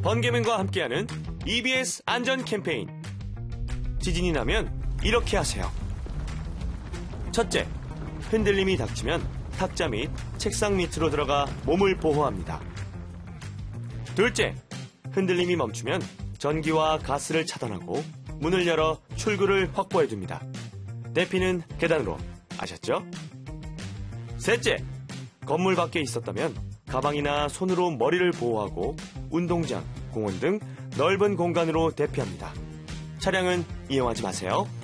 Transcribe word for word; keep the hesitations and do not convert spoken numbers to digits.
번개맨과 함께하는 이비에스 안전 캠페인. 지진이 나면 이렇게 하세요. 첫째, 흔들림이 닥치면 탁자 및 책상 밑으로 들어가 몸을 보호합니다. 둘째, 흔들림이 멈추면 전기와 가스를 차단하고 문을 열어 출구를 확보해둡니다. 대피는 계단으로. 아셨죠? 셋째, 건물 밖에 있었다면 가방이나 손으로 머리를 보호하고 운동장, 공원 등 넓은 공간으로 대피합니다. 차량은 이용하지 마세요.